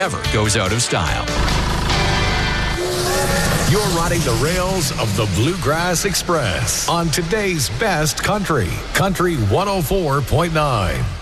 Never goes out of style. You're riding the rails of the Bluegrass Express on today's best country. Country 104.9.